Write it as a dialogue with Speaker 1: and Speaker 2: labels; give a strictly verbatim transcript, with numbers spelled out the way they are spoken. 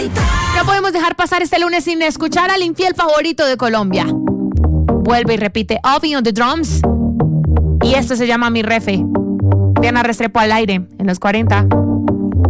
Speaker 1: No podemos dejar pasar este lunes sin escuchar al infiel favorito de Colombia. Vuelve y repite Ovi on the drums. Y esto se llama Mi Refe. Diana Restrepo al aire en los cuarenta.